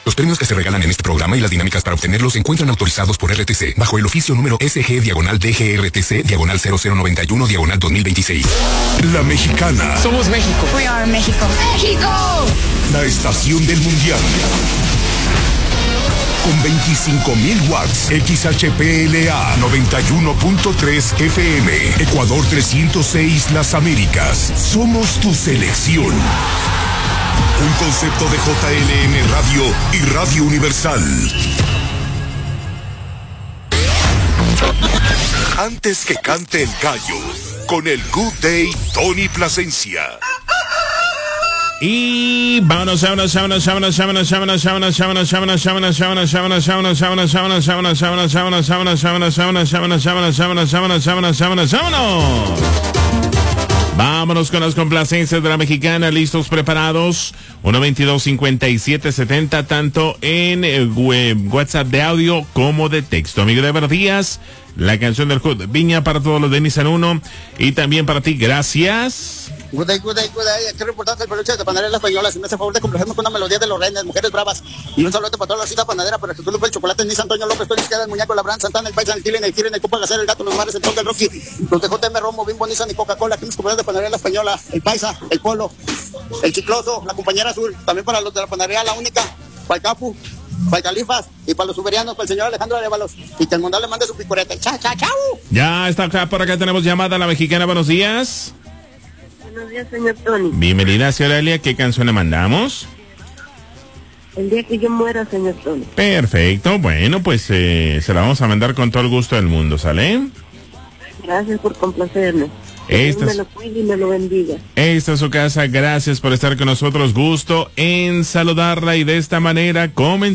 Los premios que se regalan en este programa y las dinámicas para obtenerlos se encuentran autorizados por RTC bajo el oficio número SG/DGRTC/0091/2026. La Mexicana. Somos México. We are México. ¡México! La estación del mundial. Con 25,000 watts. XHPLA 91.3 FM. Ecuador 306 Las Américas. Somos tu selección. Un concepto de JLM Radio y Radio Universal. Antes que cante el gallo, con el Good Day Tony Plasencia. Y vámonos. Vámonos con las complacencias de la Mexicana, listos, preparados. 122-5770, tanto en WhatsApp de audio como de texto. Amigo de Buenos días, la canción del Hood Viña para todos los de Nissan 1 y también para ti, gracias. Good day. Aquí reportando el peluche de Panadería La Española. Si me hace favor de complacernos con una melodía de los Reines, Mujeres Bravas. Y un saludo para toda la ciudad panadera, para Jesús Lupe, el Chocolate, Nissan, Antonio López, Pérez, Queda, el Muñeco, Labrán, Santana, el Paisa, el Chile, el Kiri, el Cupa, el Acero, el Gato, los Mares, el Tonga, el Rocky, los de JM, Romo, Bimbo, Nissan y Coca-Cola. Aquí mis compañeros de Panadería La Española, el Paisa, el Polo, el Chicloso, la Compañera Azul. También para los de la Panadería La Única, para el Capu, para el Califas y para los uberianos, para el señor Alejandro Arévalos. Y que el Mundial le mande su picoreta. ¡Chao! Ya está acá, por acá tenemos llamada a la Mexicana. Buenos días. Buenos días, señor Tony. Bienvenida, señora Elia. ¿Qué canción le mandamos? El día que yo muera, señor Tony. Perfecto. Bueno, pues se la vamos a mandar con todo el gusto del mundo, ¿sale? Gracias por complacerme. Dios me lo cuide y me lo bendiga. Esta es su casa. Gracias por estar con nosotros. Gusto en saludarla y de esta manera comenzamos.